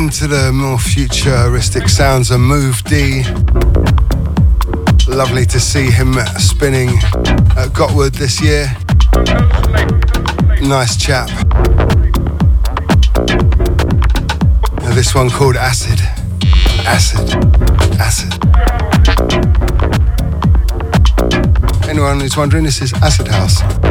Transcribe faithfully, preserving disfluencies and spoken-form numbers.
into the more futuristic sounds of Move D. Lovely to see him spinning at Gotwood this year. Nice chap. And this one called Acid. Acid. Acid. Anyone who's wondering, this is Acid House.